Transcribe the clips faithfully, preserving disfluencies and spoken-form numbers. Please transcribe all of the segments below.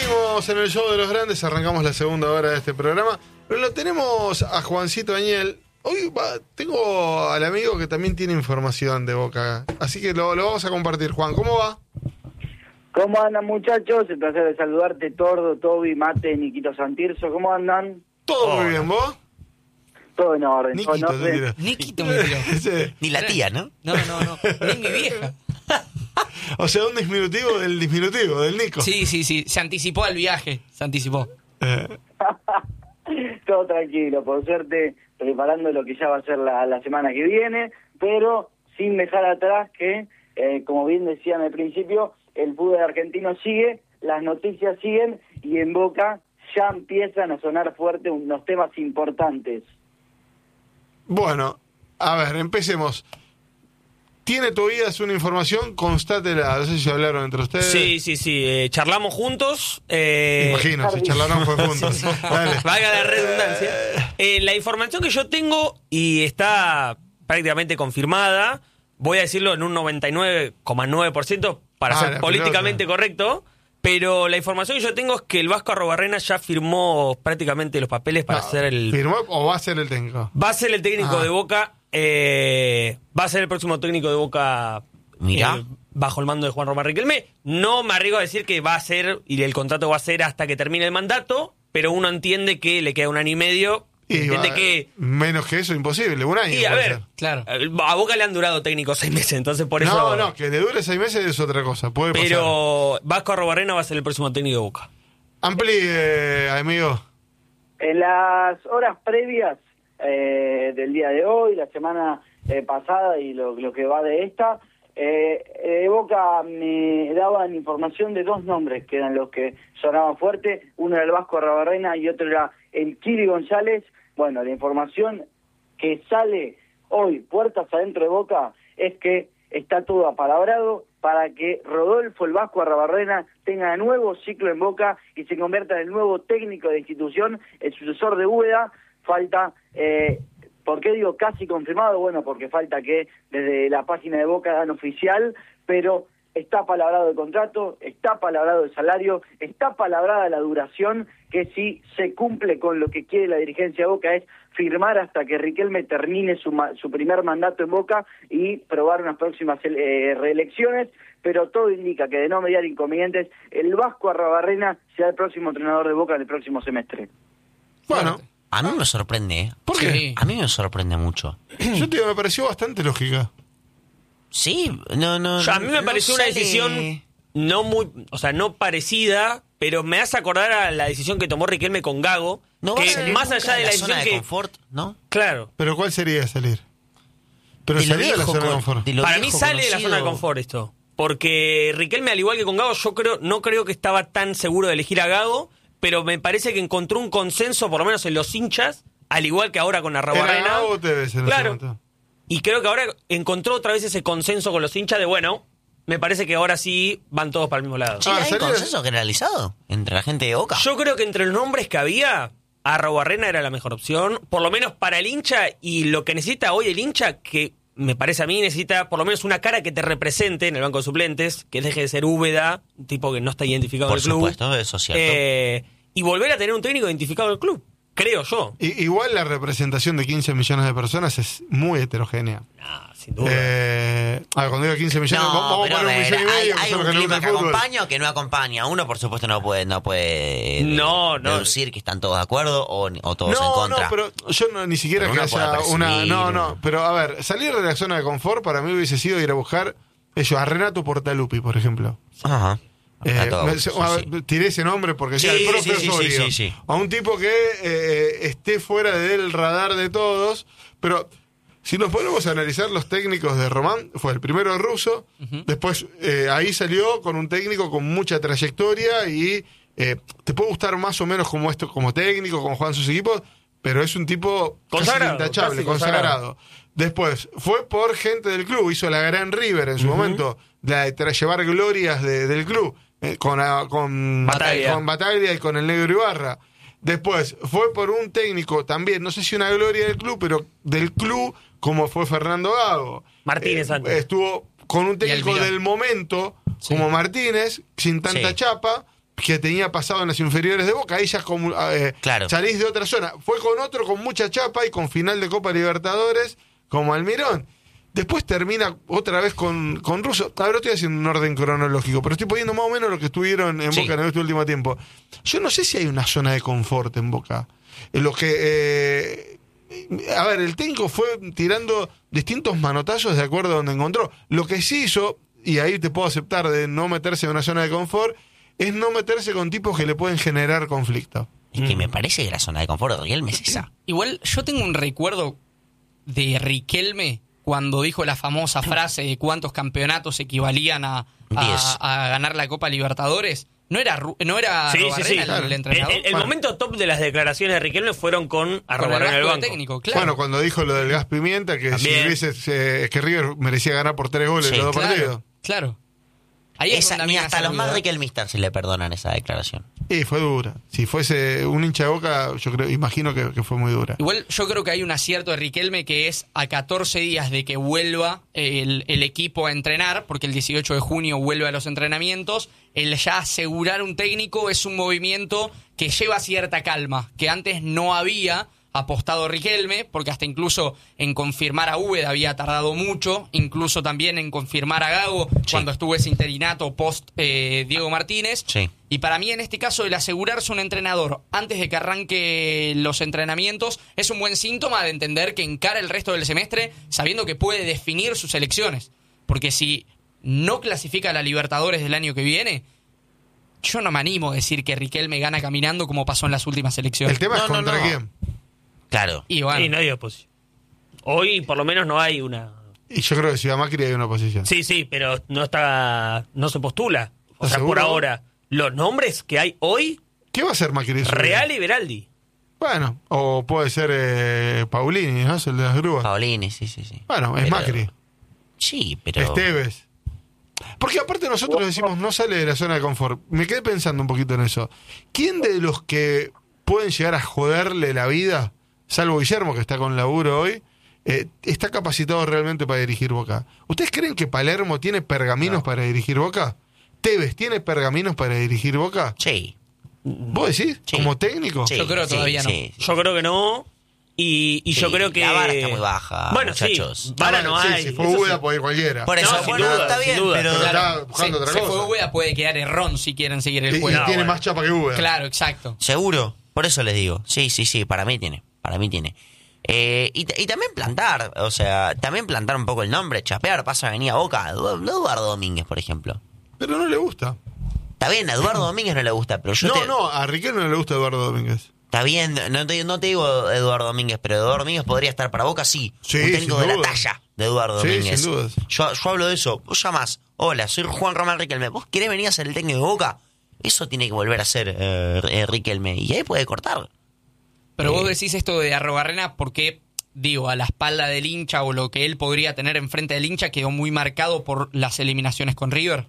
Seguimos en el show de los grandes, arrancamos la segunda hora de este programa, pero lo tenemos a Juancito Añel. Hoy va, tengo al amigo que también tiene información de Boca, así que lo, lo vamos a compartir. Juan, ¿cómo va? ¿Cómo andan, muchachos? El placer de saludarte, Tordo, Toby, Mate, Niquito Santirso. ¿Cómo andan? Todo oh. muy bien, ¿vos? Todo en orden. Niquito, todo en orden. Niquito me tiró. Sí. Ni la tía, ¿no? No, no, no. Ni mi vieja. O sea, un disminutivo del disminutivo, del Nico. Sí, sí, sí. Se anticipó al viaje. Se anticipó. Eh. Todo tranquilo, por suerte, preparando lo que ya va a ser la, la semana que viene, pero sin dejar atrás que, eh, como bien decían al principio, el fútbol argentino sigue, las noticias siguen y en Boca ya empiezan a sonar fuerte unos temas importantes. Bueno, a ver, empecemos. ¿Tiene Tobías una información? Constátela. No sé si hablaron entre ustedes. Sí, sí, sí. Eh, charlamos juntos. Eh, Imagino, si charlaron fue juntos. Dale. Valga la redundancia. Eh, la información que yo tengo, y está prácticamente confirmada, voy a decirlo en un noventa y nueve coma nueve por ciento para Ah, ser la políticamente pelota. correcto, pero la información que yo tengo es que el Vasco Arrobarrena ya firmó prácticamente los papeles para No, ser el... ¿Firmó o va a ser el técnico? Va a ser el técnico Ah. de Boca, eh, va a ser el próximo técnico de Boca. Mirá. eh, bajo el mando de Juan Román Riquelme. No me arriesgo a decir que va a ser, y el contrato va a ser hasta que termine el mandato, pero uno entiende que le queda un año y medio, Y entiende va- que... Menos que eso, imposible. Un año. Y a puede ver, ser. Claro. a Boca le han durado técnicos seis meses, entonces por eso... No, no, que le dure seis meses es otra cosa. Puede pasar. Pero Vasco Arrobarrena va a ser el próximo técnico de Boca. Amplíe, amigo. En las horas previas eh, del día de hoy, la semana eh, pasada y lo, lo que va de esta, eh, eh, Boca me daban información de dos nombres que eran los que sonaban fuerte. Uno era el Vasco Arrobarrena y otro era el Kili González. Bueno, la información que sale hoy, puertas adentro de Boca, es que está todo apalabrado para que Rodolfo el Vasco Arrobarrena tenga nuevo ciclo en Boca y se convierta en el nuevo técnico de la institución, el sucesor de Úbeda. Falta, eh, ¿por qué digo casi confirmado? Bueno, porque falta que desde la página de Boca dan oficial, pero está palabrado el contrato, está palabrado el salario, está palabrada la duración, que si se cumple con lo que quiere la dirigencia de Boca es firmar hasta que Riquelme termine su, ma- su primer mandato en Boca y probar unas próximas eh, reelecciones, pero todo indica que de no mediar inconvenientes, el Vasco Arrobarrena será el próximo entrenador de Boca en el próximo semestre. Bueno, A mí me sorprende, ¿eh? ¿por qué? Sí. A mí me sorprende mucho. Yo te digo, me pareció bastante lógica. Sí, no, no. Yo, a mí me no pareció una sale- decisión no muy, o sea, no parecida, pero me hace acordar a la decisión que tomó Riquelme con Gago, No va a que salir más nunca allá de la zona decisión de que... confort, ¿no? Claro. Pero ¿cuál sería salir? Pero De lo salir de la viejo zona de con- confort. de lo Para mí viejo sale de la conocido. zona de confort esto. Porque Riquelme, al igual que con Gago, yo creo, no creo que estaba tan seguro de elegir a Gago, pero me parece que encontró un consenso, por lo menos en los hinchas, al igual que ahora con Era Arrobarrena. Gago o Tevez en ese Claro. momento. Y creo que ahora encontró otra vez ese consenso con los hinchas de, bueno, me parece que ahora sí van todos para el mismo lado. Sí, Ah, ¿hay ¿sería? consenso generalizado entre la gente de Boca? Yo creo que entre los nombres que había, Arrobarrena era la mejor opción, por lo menos para el hincha, y lo que necesita hoy el hincha, que me parece a mí, necesita por lo menos una cara que te represente en el banco de suplentes, que deje de ser Úbeda, un tipo que no está identificado Por en el club. supuesto, eso es cierto. Eh, y volver a tener un técnico identificado en el club, creo yo. I- igual la representación de quince millones de personas es muy heterogénea. Ah, sin duda. Eh, a ver, cuando digo quince millones, No, vamos pero a a poner un ver, millón y hay, medio. hay personas un que no clima gustan que el fútbol. acompaña o que no acompaña. Uno, por supuesto, no puede no puede No, no. deducir que están todos de acuerdo o, o todos en No, contra. no, pero yo no, ni siquiera Pero que uno puede haya percibir, una... No, no, uno. pero a ver, salir de la zona de confort para mí hubiese sido ir a buscar ellos, a Renato Portaluppi, por ejemplo. Ajá. Eh, A todos, me- sí, a ver, sí. tiré ese nombre porque Sí, ya el sí, propio sí, sí, Osorio. sí, sí. A un tipo que eh, esté fuera del radar de todos, pero si nos ponemos a analizar los técnicos de Román, fue el primero ruso, después eh, ahí salió con un técnico con mucha trayectoria y eh, te puede gustar más o menos como esto, como técnico, como juegan sus equipos, pero es un tipo casi Consagrado, intachable, casi consagrado. consagrado. Después fue por gente del club, hizo la gran River en su Ujú. momento, la de tra- llevar glorias de- del club, eh, con, ah, con, Bataglia. con Bataglia y con el Negro Ibarra. Después fue por un técnico también, no sé si una gloria del club, pero del club, como fue Fernando Gago. Martínez Eh, antes. Estuvo con un técnico Almirón. del momento, Sí. como Martínez, sin tanta Sí. chapa, que tenía pasado en las inferiores de Boca, ahí ya como, eh, Claro. salís de otra zona. Fue con otro con mucha chapa y con final de Copa Libertadores, como Almirón. Después termina otra vez con, con Russo. A ver, estoy haciendo un orden cronológico, pero estoy poniendo más o menos lo que estuvieron en Sí. Boca en este último tiempo. Yo no sé si hay una zona de confort en Boca. En lo que... Eh, a ver, el técnico fue tirando distintos manotazos de acuerdo a donde encontró. Lo que sí hizo, y ahí te puedo aceptar de no meterse en una zona de confort, es no meterse con tipos que le pueden generar conflicto. Es que me parece que la zona de confort de Riquelme es esa. Igual yo tengo un recuerdo de Riquelme cuando dijo la famosa frase de cuántos campeonatos equivalían a, Diez. a, a ganar la Copa Libertadores. No era Ru- no era Sí, sí, Arrobarrena sí. el, claro. el entrenador. El, el Bueno. momento top de las declaraciones de Riquelme fueron con Con el Arrobarrena en el rasgo banco. técnico, claro. Bueno, cuando dijo lo del gas pimienta, que También. si hubiese, eh, que River merecía ganar por tres goles Sí, en los dos claro, partidos. claro. Ahí es Esa, donde a mí ni me hasta hace los más ruido, ¿eh? riquelmistas se le perdonan esa declaración. Y fue dura. Si fuese un hincha de Boca, yo creo, imagino que, que fue muy dura. Igual yo creo que hay un acierto de Riquelme que es a catorce días de que vuelva el, el equipo a entrenar, porque el dieciocho de junio vuelve a los entrenamientos, el ya asegurar un técnico es un movimiento que lleva cierta calma, que antes no había apostado Riquelme, porque hasta incluso en confirmar a Úbeda había tardado mucho, incluso también en confirmar a Gago Sí. cuando estuvo ese interinato post eh, Diego Martínez. Sí. Y para mí en este caso el asegurarse un entrenador antes de que arranque los entrenamientos es un buen síntoma de entender que encara el resto del semestre sabiendo que puede definir sus elecciones. Porque si no clasifica a la Libertadores del año que viene, yo no me animo a decir que Riquelme gana caminando como pasó en las últimas elecciones. El tema No, es no, contra no. quién. Claro. Y bueno, Y no hay oposición. Hoy por lo menos no hay una... Y yo creo que si a Macri hay una oposición. Sí, sí, pero no está, no se postula. O ¿Estás sea, por seguro? ahora, los nombres que hay hoy, ¿Qué va a hacer Macri? Real y Beraldi. Bueno, o puede ser eh, Paulini, ¿no? Es el de las grúas. Paolini, sí, sí, sí. Bueno, es Pero- Macri. Sí, pero... Esteves. Porque aparte nosotros decimos, no sale de la zona de confort. Me quedé pensando un poquito en eso. ¿Quién de los que pueden llegar a joderle la vida, salvo Guillermo, que está con laburo hoy, eh, está capacitado realmente para dirigir Boca? ¿Ustedes creen que Palermo tiene pergaminos para dirigir Boca? ¿Tevez tiene pergaminos para dirigir Boca? Sí. ¿Vos decís? Sí. ¿Como técnico? Sí, Yo creo sí, todavía no. sí, sí. Yo creo que no. Y, y Sí, yo creo que... la vara está muy baja, Bueno, muchachos. sí, vara no Sí, hay. si fue eso Úbeda sí. puede ir cualquiera. Por eso, No, sin bueno, duda, está sin bien, duda. pero... Pero claro, está buscando se, otra se cosa. fue Úbeda, puede quedar Errón si quieren seguir el Y, y juego. No, tiene bueno. más chapa que Úbeda. Claro, exacto. Seguro, por eso les digo. Sí, sí, sí, para mí tiene, para mí tiene. Eh, y, t- y también plantar, o sea, también plantar un poco el nombre, chapear, pasa venía a Boca, Edu- Eduardo Domínguez, por ejemplo. Pero no le gusta. Está bien, a Eduardo Domínguez no le gusta, pero yo No, te- no, a Riquelme no le gusta Eduardo Domínguez. Está bien, no te, no te digo Eduardo Domínguez, pero Eduardo Domínguez podría estar para Boca, sí. Sí, un técnico sin de la duda. talla de Eduardo Sí, Domínguez. sin dudas. Yo, yo hablo de eso. Vos llamás, hola, soy Juan Román Riquelme. ¿Vos querés venir a ser el técnico de Boca? Eso tiene que volver a ser eh, eh, Riquelme. Y ahí puede cortar. Pero Eh. vos decís esto de Arrobarrena porque, digo, a la espalda del hincha o lo que él podría tener enfrente del hincha quedó muy marcado por las eliminaciones con River.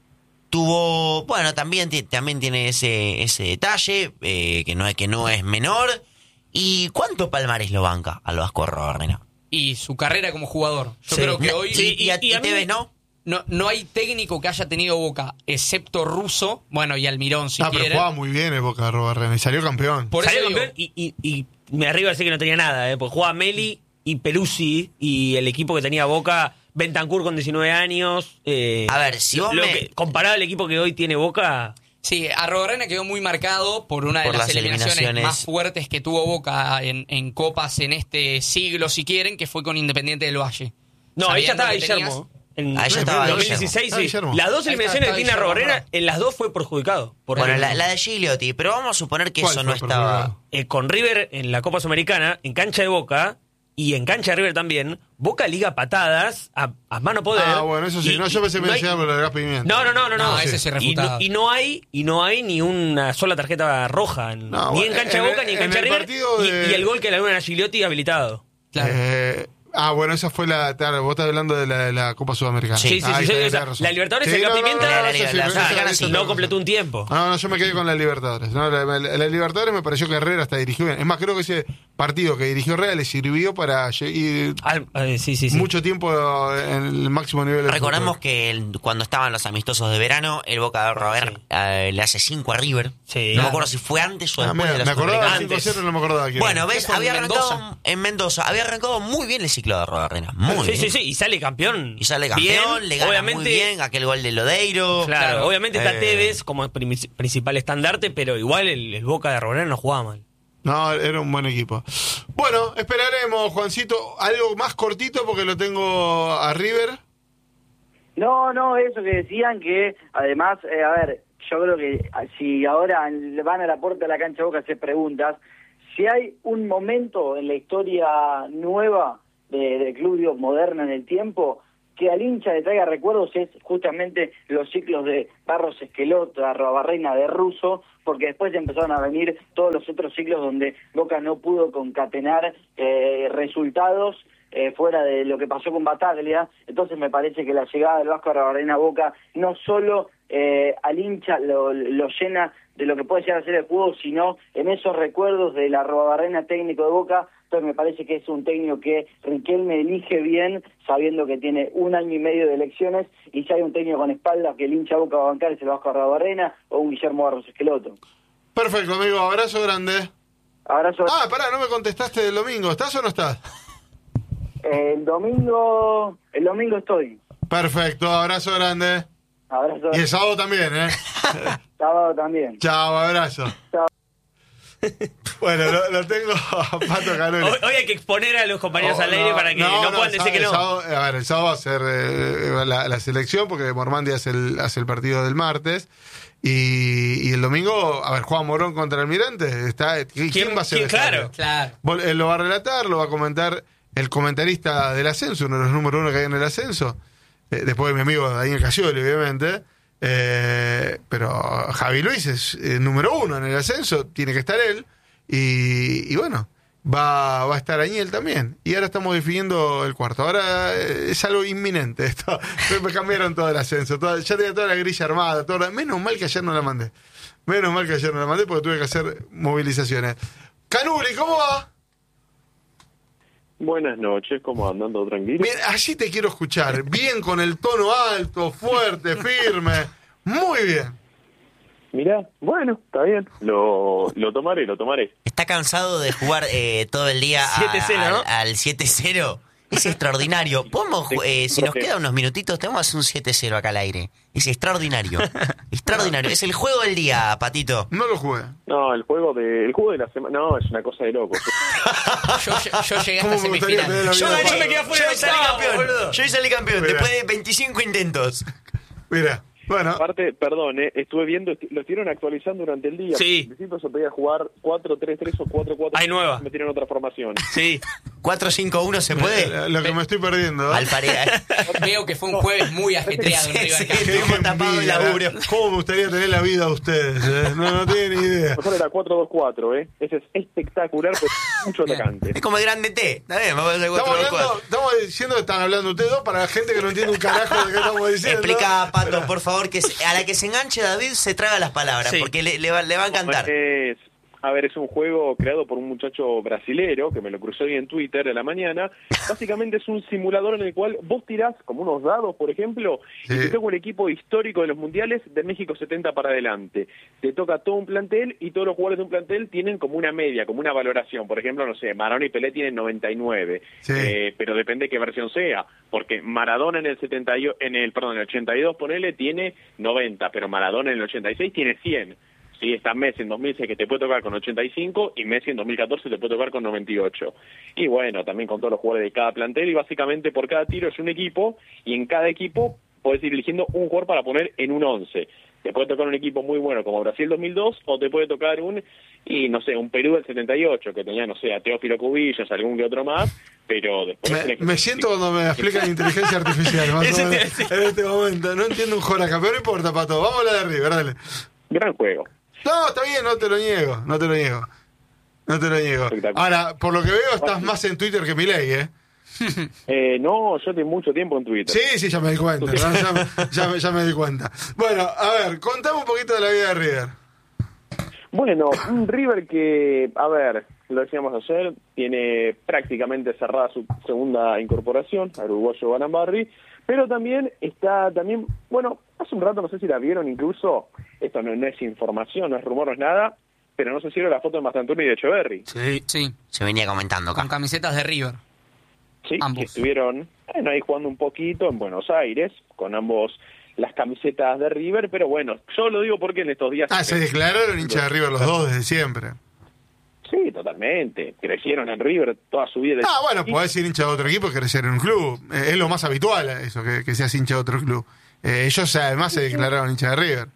Tuvo, bueno, también, ti- también tiene ese, ese detalle, eh, que, no es, que no es menor. ¿Y cuánto Palmares lo banca al Vasco Arrobarrena? Y su carrera como jugador. Yo Sí. creo que No, hoy sí, y, a, y a y mí Tevez me- no. no, no hay técnico que haya tenido Boca, excepto Russo, bueno, y Almirón si ah, pero quieren. jugaba muy bien el Boca de Robarrena y salió campeón. Por eso Salió digo, campeón y, y, y me arriba a decir que no tenía nada, ¿eh? Porque jugaba Meli y Peruzzi y el equipo que tenía Boca, Bentancur con diecinueve años. eh, A ver, si lo- vos lo me- que- comparado al equipo que hoy tiene Boca, sí, Arrobarrena quedó muy marcado por una de Por las, las eliminaciones, eliminaciones. más fuertes que tuvo Boca en, en copas en este siglo, si quieren, que fue con Independiente del Valle. no, ahí ya Sabiendo estaba que Guillermo. En Ahí ya estaba en Guillermo. dos mil dieciséis, Estaba sí. Guillermo. Las dos Ahí eliminaciones está, que está tiene Guillermo, Arrobarena, ¿verdad? en las dos fue perjudicado. Por Bueno, el- la, la de Gigliotti, pero vamos a suponer que ¿Cuál eso fue no estaba... perjudicado? eh, con River en la Copa Sudamericana, en cancha de Boca y en cancha de River también, Boca liga patadas a, a mano poder. Ah, bueno, eso sí. Y- no, yo pensé que no me hay- decía por el gas pimienta. No, no, no, no, no. No, ese es y, no, irrefutado. y no hay y no hay ni una sola tarjeta roja en- No, ni bueno, en cancha en de el- Boca ni en en cancha de el River partido y, de- y el gol que le dieron a Gigliotti habilitado. Claro. Eh, ah, bueno, esa fue la. Claro, vos estás hablando de la, de la Copa Sudamericana. Sí, Sí, sí, Ah, sí, ahí sí, tenés o sea, razón. la Libertadores Sí, el no, no, Pimienta no, La- la- eso sí, la- eso la- sí, la- eso la- sí, no eso completó sí. un tiempo. No, no, yo me quedé con la Libertadores. No, la, la- la Libertadores me pareció que Herrera hasta dirigió bien. Es más, creo que ese partido que dirigió Real le sirvió para ir Ah, eh, sí, sí, sí. mucho tiempo en el máximo nivel del Recordamos fútbol. que el- cuando estaban los amistosos de verano, el Boca de Robert eh, le hace cinco a River. Sí. No me acuerdo si fue antes o Ah, después mira, de la me acordaba del Sudamericana. cinco a cero, no me acordaba quién Bueno, era. ves, Fue en había arrancado Mendoza. en Mendoza, había arrancado muy bien el ciclo de Robarrena. Muy Sí, bien. sí, sí, y sale campeón. Y sale campeón, bien, le gana obviamente, muy bien aquel gol de Lodeiro. Claro, Claro. obviamente está Eh. Tevez como prim- principal estandarte, pero igual el, el Boca de Roberena no jugaba mal. No, era un buen equipo. Bueno, esperaremos, Juancito, algo más cortito porque lo tengo a River. No, no, eso que decían que, además, eh, a ver, yo creo que ah, si ahora van a la puerta de la cancha Boca a hacer preguntas, si hay un momento en la historia nueva de- del club digo, moderna en el tiempo, que al hincha le traiga recuerdos es justamente los ciclos de Barros Esqueloto, Arrobarrena, de Russo, porque después empezaron a venir todos los otros ciclos donde Boca no pudo concatenar eh, resultados eh, fuera de lo que pasó con Bataglia. Entonces me parece que la llegada del Vasco Arrobarrena a Boca no solo eh, al hincha lo, lo llena de lo que puede llegar a ser el juego, sino en esos recuerdos del Arrobarrena técnico de Boca. Entonces me parece que es un técnico que Riquelme elige bien, sabiendo que tiene un año y medio de elecciones, y si hay un técnico con espaldas que el hincha Boca va a bancar es el Vasco Arrobarrena o un Guillermo Barros Esqueloto. Perfecto, amigo, abrazo grande. Abrazo. Ah, pará, no me contestaste del domingo. ¿Estás o no estás? Eh, el domingo, el domingo estoy. Perfecto, abrazo grande. Abrazo. Y el sábado también, ¿eh? Sábado también. Chao, abrazo. Chao. Bueno, lo, lo tengo a Pato Canone. Hoy, hoy hay que exponer a los compañeros Oh, al aire para que no, puedan el decir que no. sábado- a ver, el sábado va a ser eh, la, la selección porque Mormandi hace el, hace el partido del martes. Y, y el domingo, a ver, Juan Morón contra Almirante. Está, ¿quién, ¿Quién- va a ser quién? el Claro. estadio? Claro. Vol- Él lo va a relatar, lo va a comentar el comentarista del ascenso, uno de los número uno que hay en el ascenso. Eh, después de mi amigo Daniel Casioli, obviamente. Eh, pero Javi Luis es eh, número uno en el ascenso, tiene que estar él. Y, y bueno, va, va a estar Añel también. Y ahora estamos definiendo el cuarto. Ahora eh, es algo inminente esto. Me cambiaron todo el ascenso. Toda- ya tenía toda la grilla armada. Toda la- menos mal que ayer no la mandé. Menos mal que ayer no la mandé porque tuve que hacer movilizaciones. Canuli, ¿cómo va? Buenas noches, ¿cómo andan? ¿Todo tranquilo? Bien, allí te quiero escuchar. Bien, con el tono alto, fuerte, firme. Muy bien. Mirá, bueno, está bien. Lo, lo tomaré, lo tomaré. Está cansado de jugar eh, todo el día a- siete cero, ¿no? al, al siete cero. Es extraordinario. ¿Podemos, ju- eh, si nos quedan unos minutitos, tenemos que hacer un siete cero acá al aire? Es extraordinario. Extraordinario. Es el juego del día, Patito. No lo jugué. No, el juego de el juego de la semana, no, es una cosa de loco. Yo, yo llegué ¿Cómo hasta me gustaría semifinal. tener la Yo, vida gané, de me quedé Pato? afuera, Yo yo salí estaba, campeón. boludo. Yo salí campeón Mira. después de veinticinco intentos. Mira, bueno. Aparte, perdón, eh, estuve viendo, esti- lo estuvieron actualizando durante el día. Sí. Distinto se podía jugar cuatro tres tres o cuatro cuatro. Hay nueva. Metieron otra formación. Sí. cuatro cinco uno se puede. Lo, lo que me estoy perdiendo. ¿eh? Alfarea. Veo que fue un jueves muy ajetreado en Sí, River sí. Camp. Qué Estamos tapados de envidia, laburo. ¿eh? ¿Cómo me gustaría tener la vida de ustedes? eh? No, no tienen ni idea. Mejor era cuatro dos cuatro, ¿eh? Ese es espectacular, pero mucho atacante. Es como el grande T. Está bien, vamos a hacer Estamos, cuatro dos hablando, cuatro. estamos diciendo que están hablando ustedes dos para la gente que no entiende un carajo de qué estamos diciendo. Explica, Pato, por favor, que se- a la que se enganche David se traga las palabras, Sí. porque le, le va, le va a encantar. Es, a ver, es un juego creado por un muchacho brasilero que me lo crucé hoy en Twitter de la mañana. Básicamente es un simulador en el cual vos tirás como unos dados, por ejemplo, Sí. y te toca un equipo histórico de los mundiales de México setenta para adelante. Te toca todo un plantel y todos los jugadores de un plantel tienen como una media, como una valoración. Por ejemplo, no sé, Maradona y Pelé tienen noventa y nueve, Sí. eh, pero depende de qué versión sea, porque Maradona en el setenta y, en el perdón, en el ochenta y dos, ponele, tiene noventa, pero Maradona en el ochenta y seis tiene cien. Sí, está Messi en dos mil seis que te puede tocar con ochenta y cinco y Messi en dos mil catorce te puede tocar con noventa y ocho. Y bueno, también con todos los jugadores de cada plantel y básicamente por cada tiro es un equipo y en cada equipo podés ir eligiendo un jugador para poner en un once. Te puede tocar un equipo muy bueno como Brasil dos mil dos o te puede tocar un, y no sé, un Perú del setenta y ocho que tenía, no sé, a Teófilo Cubillos, algún que otro más, pero después... Me, tenés que- me siento cuando me explican inteligencia artificial, más o Ese te menos, decía. en este momento. No entiendo un joraca, pero no importa, Pato. Vamos a la de River, dale. Gran juego. No, está bien, no te lo niego, no te lo niego. No te lo niego. Espectacular. Ahora, por lo que veo, estás más en Twitter que Milei, ¿eh? Eh, no, yo tengo mucho tiempo en Twitter. Sí, sí, ya me di cuenta. ¿no? Ya, me- ya, me- ya me di cuenta. Bueno, a ver, contame un poquito de la vida de River. Bueno, un River que, a ver, lo decíamos ayer, tiene prácticamente cerrada su segunda incorporación, al uruguayo Banambarri, pero también está, también, bueno, hace un rato, no sé si la vieron incluso, esto no, no es información, no es rumor, no es nada, pero no sé si vieron la foto de Mastantuono y de Echeverri. Sí, sí. Se venía comentando acá. Con camisetas de River. Sí, ambos. Que estuvieron bueno, ahí jugando un poquito en Buenos Aires, con ambos las camisetas de River, pero bueno, yo lo digo porque en estos días... Ah, se declararon hinchas de River los dos desde siempre. Sí, totalmente. Crecieron en River toda su vida. Ah, bueno, podés ser hincha de otro equipo y crecer en un club. Eh, es lo más habitual eso, que, que seas hincha de otro club. Eh, ellos además se declararon hincha de River.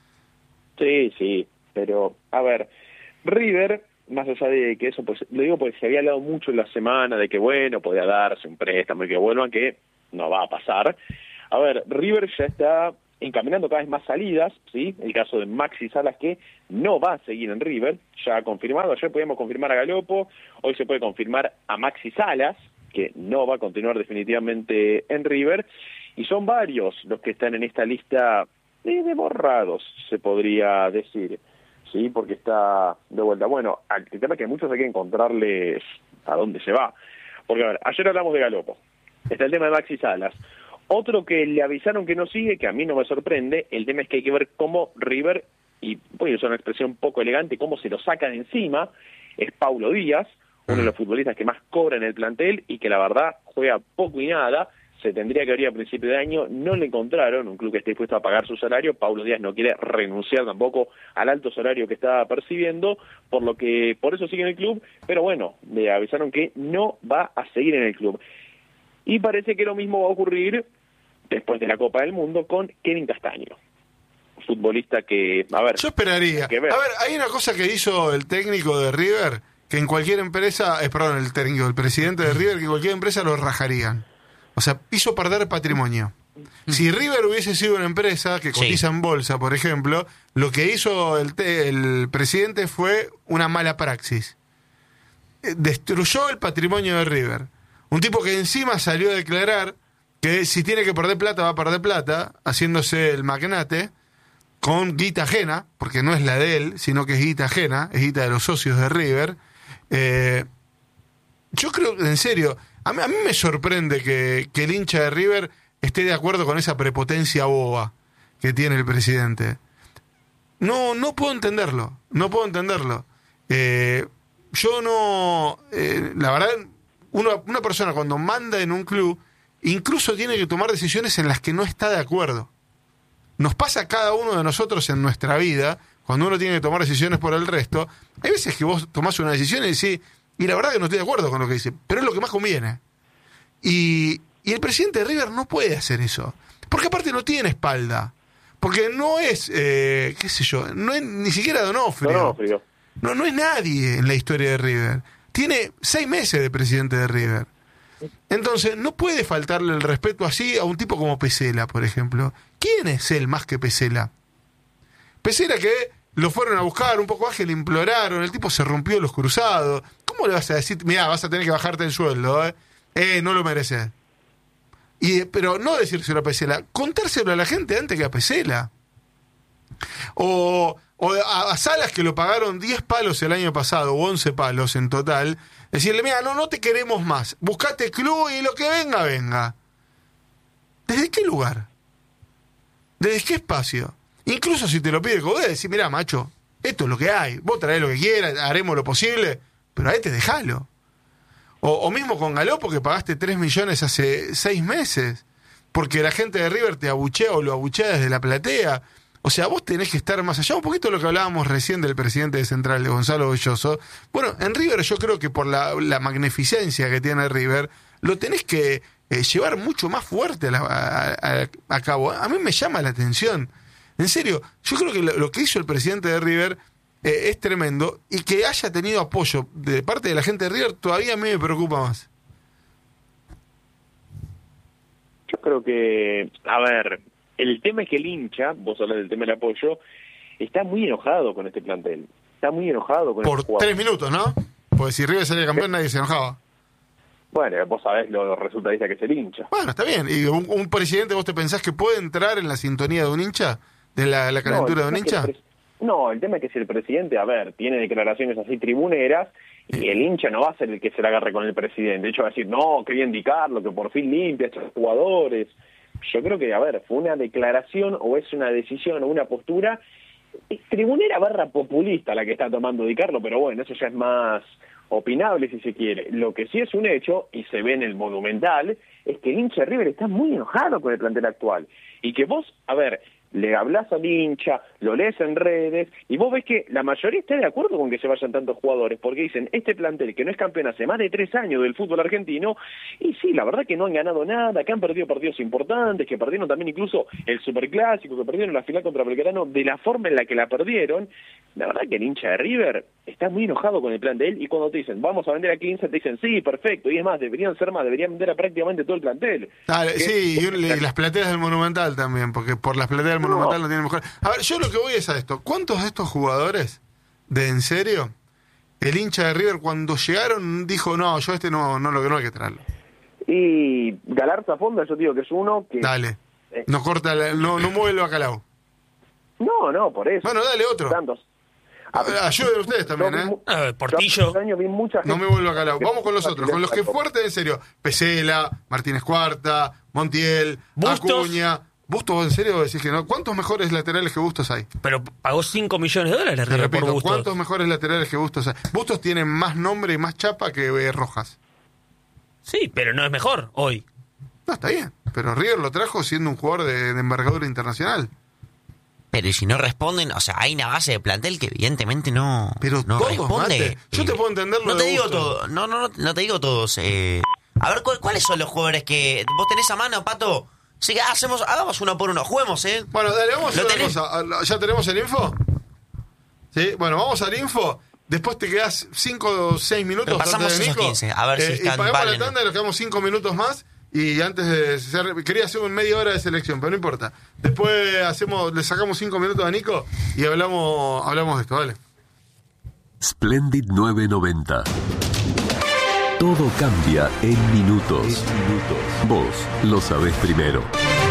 Sí, sí, pero a ver, River, más allá de que eso, pues lo digo porque se había hablado mucho en la semana de que bueno, podía darse un préstamo y que vuelvan, que no va a pasar. A ver, River ya está encaminando cada vez más salidas, ¿sí? El caso de Maxi Salas, que no va a seguir en River, ya ha confirmado. Ayer podíamos confirmar a Galopo, hoy se puede confirmar a Maxi Salas, que no va a continuar definitivamente en River, y son varios los que están en esta lista de, de borrados, se podría decir, ¿sí? Porque está de vuelta. Bueno, el tema es que muchos hay que encontrarles a dónde se va. Porque, a ver, ayer hablamos de Galopo, está el tema de Maxi Salas. Otro que le avisaron que no sigue, que a mí no me sorprende, el tema es que hay que ver cómo River, y voy a usar una expresión poco elegante, cómo se lo saca de encima, es Paulo Díaz, uno de los futbolistas que más cobra en el plantel y que la verdad juega poco y nada, se tendría que abrir a principio de año, no le encontraron un club que esté dispuesto a pagar su salario, Paulo Díaz no quiere renunciar tampoco al alto salario que está percibiendo, por lo que por eso sigue en el club, pero bueno, le avisaron que no va a seguir en el club. Y parece que lo mismo va a ocurrir después de la Copa del Mundo con Kevin Castaño, futbolista que, a ver... Yo esperaría. A ver, hay una cosa que hizo el técnico de River, que en cualquier empresa, eh, perdón, el técnico, el presidente de River, que en cualquier empresa lo rajarían. O sea, hizo perder patrimonio. Si River hubiese sido una empresa que cotiza sí. en bolsa, por ejemplo, lo que hizo el, te, el presidente fue una mala praxis. Destruyó el patrimonio de River. Un tipo que encima salió a declarar que si tiene que perder plata, va a perder plata, haciéndose el magnate, con guita ajena, porque no es la de él, sino que es guita ajena, es guita de los socios de River. Eh, yo creo, en serio, a mí, a mí me sorprende que, que el hincha de River esté de acuerdo con esa prepotencia boba que tiene el presidente. No, no puedo entenderlo, no puedo entenderlo. Eh, yo no, eh, la verdad... Una, una persona cuando manda en un club, incluso tiene que tomar decisiones en las que no está de acuerdo. Nos pasa a cada uno de nosotros en nuestra vida, cuando uno tiene que tomar decisiones por el resto, hay veces que vos tomás una decisión y decís, y la verdad que no estoy de acuerdo con lo que dice, pero es lo que más conviene. Y, y el presidente de River no puede hacer eso, porque aparte no tiene espalda, porque no es, eh, qué sé yo, no es ni siquiera Donofrio. Donofrio. No, no es nadie en la historia de River. Tiene seis meses de presidente de River. Entonces, no puede faltarle el respeto así a un tipo como Pesela, por ejemplo. ¿Quién es él más que Pesela? Pesela que lo fueron a buscar un poco ágil, le imploraron, el tipo se rompió los cruzados. ¿Cómo le vas a decir, mirá, vas a tener que bajarte el sueldo, eh? Eh, no lo mereces. Y, pero no decírselo a Pesela, contárselo a la gente antes que a Pesela. O... O a, a Salas, que lo pagaron diez palos el año pasado, o once palos en total, decirle, mira, no, no te queremos más, buscate club y lo que venga, venga. ¿Desde qué lugar? ¿Desde qué espacio? Incluso si te lo pide Codé, decir, mira, macho, esto es lo que hay, vos traés lo que quieras, haremos lo posible, pero a este dejalo. O, o mismo con Galopo, que pagaste tres millones hace seis meses, porque la gente de River te abuchea o lo abuchea desde la platea. O sea, vos tenés que estar más allá, un poquito de lo que hablábamos recién del presidente de Central, de Gonzalo Belloso. Bueno, en River yo creo que por la, la magnificencia que tiene River, lo tenés que eh, llevar mucho más fuerte a, la, a, a, a cabo. A mí me llama la atención. En serio, yo creo que lo, lo que hizo el presidente de River eh, es tremendo, y que haya tenido apoyo de parte de la gente de River todavía a mí me preocupa más. Yo creo que, a ver... El tema es que el hincha, vos hablas del tema del apoyo, está muy enojado con este plantel. Está muy enojado con Por este tres minutos, ¿no? Porque si River salía campeón, nadie se enojaba. Bueno, vos sabés lo resultadista que es el hincha. Bueno, está bien. ¿Y un, un presidente, vos te pensás que puede entrar en la sintonía de un hincha? ¿De la, la calentura no, de un hincha? El pres... No, el tema es que si el presidente, a ver, tiene declaraciones así tribuneras, Y el hincha no va a ser el que se la agarre con el presidente. De hecho, va a decir, no, quería indicarlo, que por fin limpia a estos jugadores. Yo creo que, a ver, fue una declaración o es una decisión o una postura es tribunera barra populista la que está tomando Di Carlo, pero bueno, eso ya es más opinable si se quiere. Lo que sí es un hecho, y se ve en el Monumental, es que el hincha de River está muy enojado con el plantel actual. Y que vos, a ver, le hablás al hincha, lo lees en redes, y vos ves que la mayoría está de acuerdo con que se vayan tantos jugadores, porque dicen, este plantel que no es campeón hace más de tres años del fútbol argentino, y sí, la verdad que no han ganado nada, que han perdido partidos importantes, que perdieron también incluso el Superclásico, que perdieron la final contra Belgrano, de la forma en la que la perdieron. La verdad que el hincha de River está muy enojado con el plantel, y cuando te dicen, vamos a vender a quince, te dicen, sí, perfecto, y es más, deberían ser más, deberían vender a prácticamente todo el plantel. Dale, Que- sí, y, un- y las plateas del Monumental también, porque por las plateas del No. Monumental no tienen mejor. A ver, yo lo que voy es a esto. ¿Cuántos de estos jugadores, de en serio, el hincha de River cuando llegaron dijo, no, yo este no, no, lo, no hay que traerlo? Y Galarza Fonda, yo digo que es uno que... Dale, Eh. no corta, la- no, no mueve el bacalao. No, no, por eso. Bueno, dale otro. Tantos. A- Ayuden ustedes también, Yo vi ¿eh? mu- Ah, yo Portillo. hace años vi mucha No gente- me vuelvo a calar. Vamos con los otros, con los que fuertes, en serio. Pesela, Martínez Cuarta, Montiel, Bustos. Acuña. Bustos, en serio decís que no. ¿Cuántos mejores laterales que Bustos hay? Pero pagó cinco millones de dólares Te River por repito, Bustos. ¿cuántos mejores laterales que Bustos hay? Bustos tiene más nombre y más chapa que eh, Rojas. Sí, pero no es mejor hoy. No, está bien. Pero River lo trajo siendo un jugador de, de envergadura internacional. Pero y si no responden, o sea, hay una base de plantel que evidentemente no, Pero no todos, responde. Mate. Yo te puedo entender lo No te de digo Bustos. todo, no, no, no, no te digo todos. Eh. A ver, ¿cu- ¿cuáles son los jugadores que vos tenés a mano, Pato? Sí, hacemos, hagamos uno por uno, juguemos, ¿eh? Bueno, dale, vamos a ¿Lo hacer una tenés? cosa. ¿Ya tenemos el info? Sí, bueno, vamos al info. Después te quedás cinco o seis minutos. Repasamos antes de esos Nico. quince, a ver si Eh, están Y pagamos valen. la tanda y nos quedamos cinco minutos más. Y antes de cerrar, quería hacer un media hora de selección, pero no importa. Después hacemos, le sacamos cinco minutos a Nico y hablamos, hablamos de esto, ¿vale? Splendid nueve noventa. Todo cambia en minutos. Vos lo sabés primero.